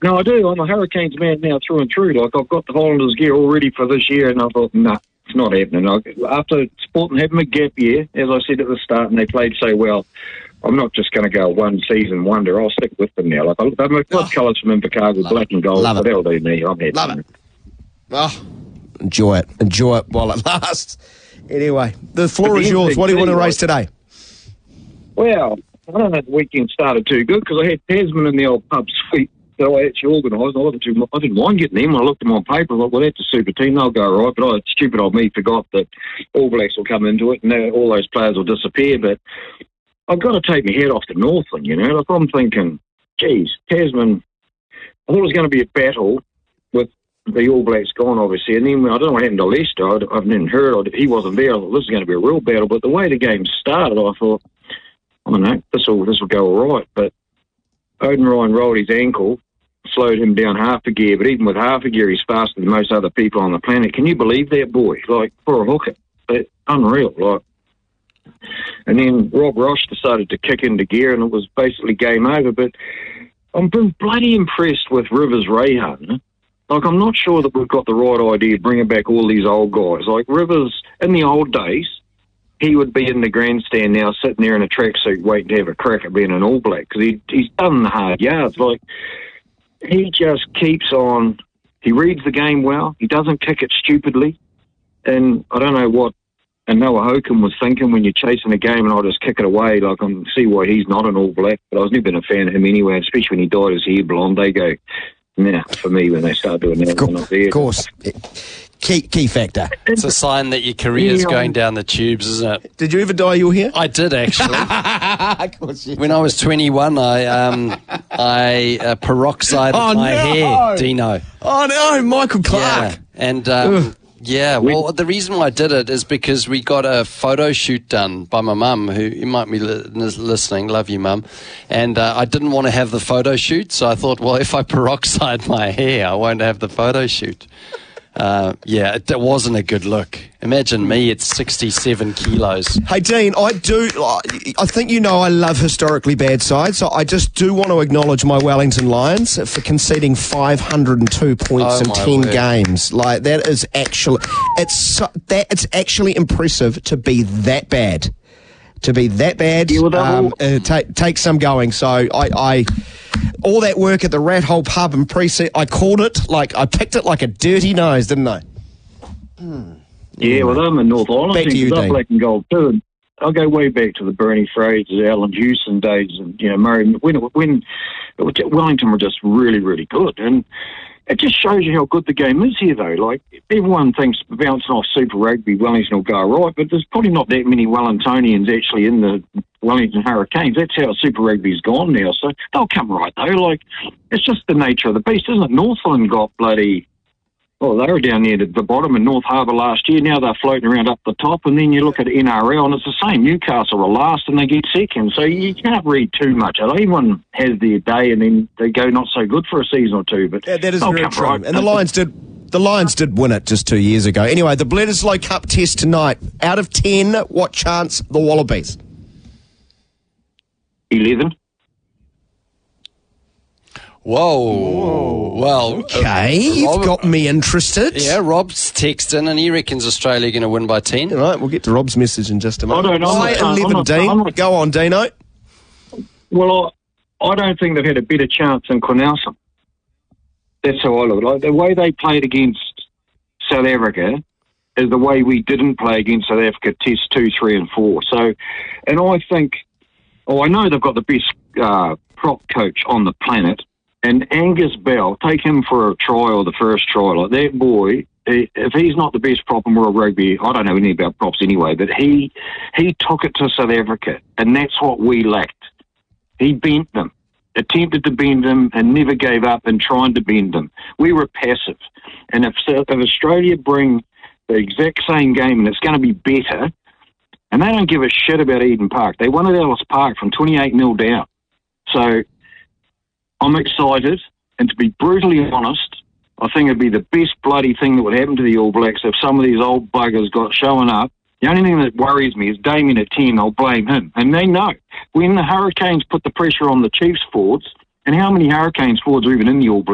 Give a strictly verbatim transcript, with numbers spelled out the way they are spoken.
No, I do. I'm a Hurricanes man now through and through. Like, I've got the Highlanders gear all ready for this year, and I thought, nah, it's not happening. I, after Sporting having a gap year, as I said at the start, and they played so well, I'm not just going to go one season wonder. I'll stick with them now. Like, I, my club oh, colours from Invercargill, black it. and gold, but that'll do me. I'm happy. Love it. Oh, enjoy it. Enjoy it while it lasts. Anyway, the floor is yours. What do you want to race today? Well, I don't know if the weekend started too good because I had Tasman in the old pub suite that I actually organised. I wasn't too, I didn't mind getting them. I looked at them on paper. I thought, well, that's a super team. They'll go all right. But I, stupid old me, forgot that All Blacks will come into it and all those players will disappear. But I've got to take my head off to Northland, you know. Like, I'm thinking, geez, Tasman, I thought it was going to be a battle with the All Blacks gone, obviously. And then, I don't know what happened to Leicester. I, I didn't hear it. He wasn't there. I thought this is going to be a real battle. But the way the game started, I thought, I don't know, this will, this will go all right. But Odin Ryan rolled his ankle, slowed him down half a gear, but even with half a gear, he's faster than most other people on the planet. Can you believe that, boy? Like, for a hooker. But unreal, like. And then Rob Roche decided to kick into gear, and it was basically game over. But I'm been bloody impressed with Rivers Rayhan. Like, I'm not sure that we've got the right idea bringing back all these old guys. Like, Rivers, in the old days, he would be in the grandstand now, sitting there in a tracksuit waiting to have a crack at being an All Black, because he, he's done the hard yards. Like, he just keeps on. He reads the game well. He doesn't kick it stupidly. And I don't know what and Noah Hokum was thinking when you're chasing a game and I'll just kick it away. Like, I can see why he's not an All Black, but I was never been a fan of him anyway, especially when he dyed his hair blonde. They go, nah, for me, when they start doing that. Of, co- of course. Key, key factor. It's a sign that your career's yeah. going down the tubes, isn't it? Did you ever dye your hair? I did, actually. Of course you when I was twenty-one, I um, I uh, peroxided oh, my no. hair, Dino. Oh, no, Michael Clark. Yeah, and... Um, Yeah, well, the reason why I did it is because we got a photo shoot done by my mum, who you might be li- listening. Love you, Mum. And uh, I didn't want to have the photo shoot, so I thought, well, if I peroxide my hair, I won't have the photo shoot. Uh, yeah, it, it wasn't a good look. Imagine me at sixty-seven kilos. Hey, Dean, I do, I think you know I love historically bad sides, so I just do want to acknowledge my Wellington Lions for conceding five hundred two points Oh, in my ten word. games. Like, that is actually, it's so, that it's actually impressive to be that bad. To be that bad, Yeah, well, um, all- uh, take take some going. So I, I, all that work at the Rat Hole pub and precinct, I called it like I picked it like a dirty nose, didn't I? Yeah, well, I'm in North Island. Back to you, they're Dean. black and gold too. And I'll go way back to the Bernie Fraser, Alan Hewson days, and you know, Murray. When when Wellington were just really, really good, and it just shows you how good the game is here, though. Like, everyone thinks bouncing off Super Rugby, Wellington will go right, but there's probably not that many Wellingtonians actually in the Wellington Hurricanes. That's how Super Rugby's gone now, so they'll come right, though. Like, it's just the nature of the beast, isn't it? Northland got bloody... Well, they were down near the bottom in North Harbour last year. Now they're floating around up the top, and then you look at N R L, and it's the same. Newcastle are last, and they get second. So you can't read too much. Everyone has their day, and then they go not so good for a season or two. But Yeah, that is they'll very come true. right. And the Lions did the Lions did win it just two years ago. Anyway, the Bledisloe Cup test tonight. Out of ten, what chance the Wallabies? eleven. Whoa. Well, Okay, uh, you've Rob- got me interested. Yeah, Rob's texting, and he reckons Australia are going to win by ten. All right, we'll get to Rob's message in just a moment. I don't know. I'm Say not- I'm eleven, not- Dean. I'm not- Go on, Dino. Well, I, I don't think they've had a better chance than Cornelsen. That's how I look. Like, the way they played against South Africa is the way we didn't play against South Africa Test two, three, and four. So, and I think, oh, I know they've got the best uh, prop coach on the planet. And Angus Bell, take him for a try or the first try. Like, that boy, he, if he's not the best prop in world rugby, I don't know anything about props anyway, but he he took it to South Africa, and that's what we lacked. He bent them, attempted to bend them, and never gave up in trying to bend them. We were passive. And if, if Australia bring the exact same game, and it's going to be better, and they don't give a shit about Eden Park. They won at Ellis Park from twenty-eight nil down. So I'm excited, and to be brutally honest, I think it'd be the best bloody thing that would happen to the All Blacks if some of these old buggers got showing up. The only thing that worries me is Damien at ten, I'll blame him. And they know. When the Hurricanes put the pressure on the Chiefs forwards, and how many Hurricanes forwards are even in the All Blacks?